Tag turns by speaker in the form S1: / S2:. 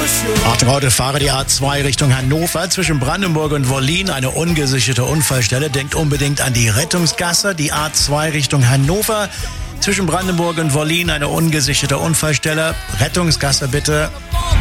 S1: Achtung, Autofahrer, die A2 Richtung Hannover zwischen Brandenburg und Wollin, eine ungesicherte Unfallstelle. Denkt unbedingt an die Rettungsgasse, die A2 Richtung Hannover zwischen Brandenburg und Wollin, eine ungesicherte Unfallstelle. Rettungsgasse bitte.